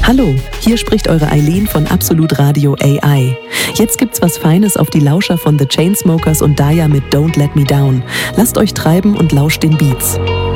Hallo, hier spricht eure Eileen von Absolut Radio AI. Jetzt gibt's was Feines auf die Lauscher von The Chainsmokers und Daya mit Don't Let Me Down. Lasst euch treiben und lauscht den Beats.